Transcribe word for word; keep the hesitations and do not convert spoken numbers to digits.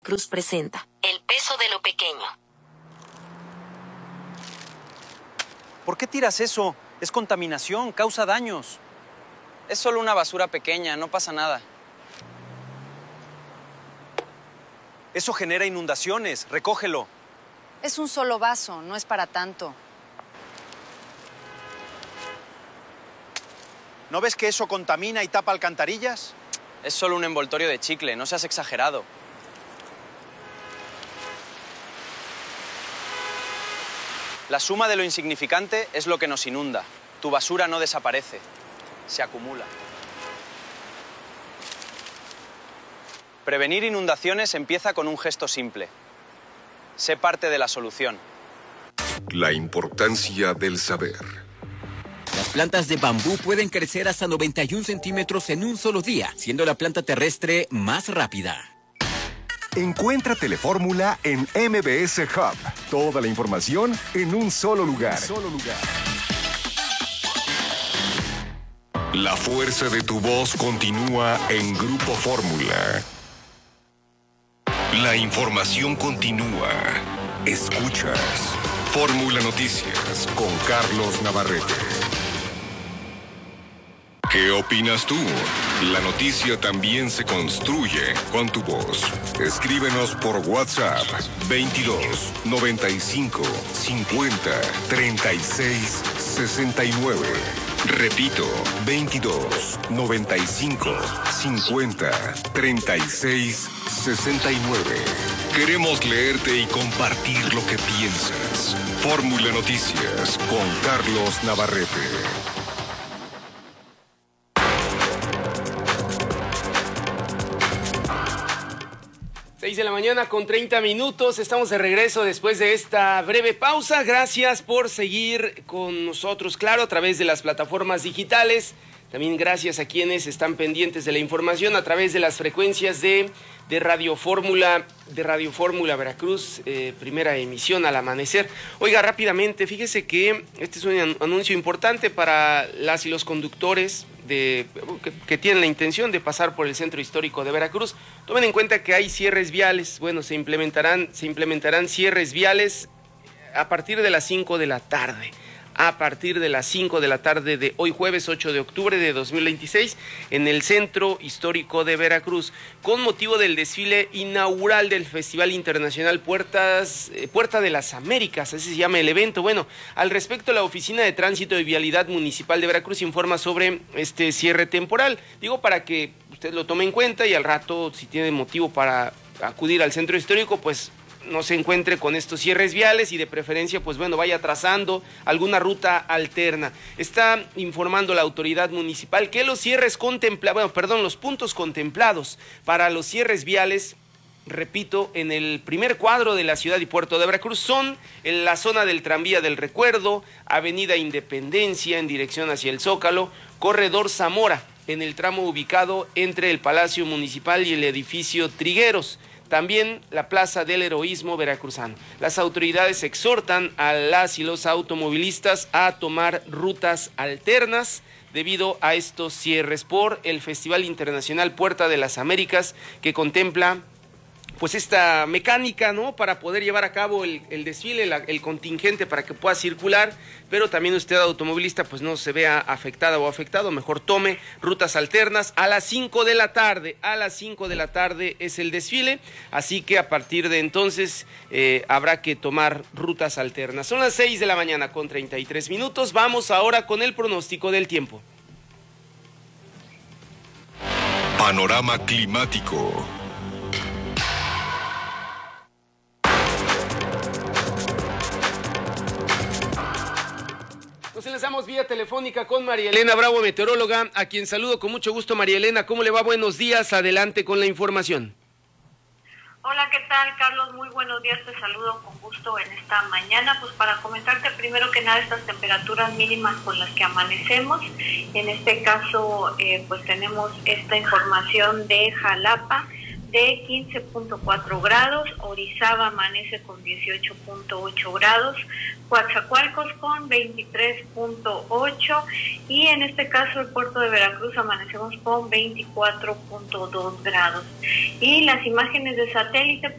Veracruz presenta El peso de lo pequeño. ¿Por qué tiras eso? Es contaminación, causa daños. Es solo una basura pequeña, no pasa nada. Eso genera inundaciones, recógelo. Es un solo vaso, no es para tanto. ¿No ves que eso contamina y tapa alcantarillas? Es solo un envoltorio de chicle, no seas exagerado. La suma de lo insignificante es lo que nos inunda. Tu basura no desaparece, se acumula. Prevenir inundaciones empieza con un gesto simple. Sé parte de la solución. La importancia del saber. Las plantas de bambú pueden crecer hasta noventa y un centímetros en un solo día, siendo la planta terrestre más rápida. Encuentra Telefórmula en M B S Hub. Toda la información en un solo lugar. Solo lugar. La fuerza de tu voz continúa en Grupo Fórmula. La información continúa. Escuchas Fórmula Noticias con Carlos Navarrete. ¿Qué opinas tú? La noticia también se construye con tu voz. Escríbenos por WhatsApp veintidós, noventa y cinco, cincuenta, treinta y seis, sesenta y nueve. Repito, veintidós, noventa y cinco, cincuenta, treinta y seis, sesenta y nueve. Queremos leerte y compartir lo que piensas. Fórmula Noticias con Carlos Navarrete. seis de la mañana con treinta minutos, estamos de regreso después de esta breve pausa. Gracias por seguir con nosotros, claro, a través de las plataformas digitales. También gracias a quienes están pendientes de la información a través de las frecuencias de, de Radio Fórmula, de Radio Fórmula Veracruz, eh, primera emisión al amanecer. Oiga, rápidamente, fíjese que este es un anuncio importante para las y los conductores de, que, que tienen la intención de pasar por el centro histórico de Veracruz. Tomen en cuenta que hay cierres viales. Bueno, se implementarán, se implementarán cierres viales a partir de las cinco de la tarde. A partir de las cinco de la tarde de hoy jueves ocho de octubre de dos mil veintiséis en el Centro Histórico de Veracruz, con motivo del desfile inaugural del Festival Internacional Puertas, eh, Puerta de las Américas, así se llama el evento. Bueno, al respecto, la Oficina de Tránsito y Vialidad Municipal de Veracruz informa sobre este cierre temporal. Digo, para que usted lo tome en cuenta y al rato, si tiene motivo para acudir al Centro Histórico, pues no se encuentre con estos cierres viales y de preferencia, pues bueno, vaya trazando alguna ruta alterna. Está informando la autoridad municipal que los cierres contemplados, bueno, perdón, los puntos contemplados para los cierres viales, repito, en el primer cuadro de la ciudad y puerto de Veracruz son en la zona del tranvía del Recuerdo, Avenida Independencia en dirección hacia el Zócalo, Corredor Zamora, en el tramo ubicado entre el Palacio Municipal y el edificio Trigueros. También la Plaza del Heroísmo Veracruzano. Las autoridades exhortan a las y los automovilistas a tomar rutas alternas debido a estos cierres por el Festival Internacional Puerta de las Américas, que contempla pues esta mecánica, ¿no?, para poder llevar a cabo el, el desfile, la, el contingente para que pueda circular, pero también usted, automovilista, pues no se vea afectada o afectado, mejor tome rutas alternas. A las cinco de la tarde, a las cinco de la tarde es el desfile, así que a partir de entonces eh, habrá que tomar rutas alternas. Son las seis de la mañana con treinta y tres minutos, vamos ahora con el pronóstico del tiempo. Panorama climático. Nos enlazamos vía telefónica con María Elena Bravo, meteoróloga, a quien saludo con mucho gusto. María Elena, ¿cómo le va? Buenos días, adelante con la información. Hola, ¿qué tal, Carlos? Muy buenos días, te saludo con gusto en esta mañana, pues para comentarte primero que nada estas temperaturas mínimas con las que amanecemos. En este caso, eh, pues tenemos esta información de Jalapa, de quince punto cuatro grados, Orizaba amanece con dieciocho punto ocho grados, Coatzacoalcos con veintitrés punto ocho y en este caso el puerto de Veracruz amanecemos con veinticuatro punto dos grados. Y las imágenes de satélite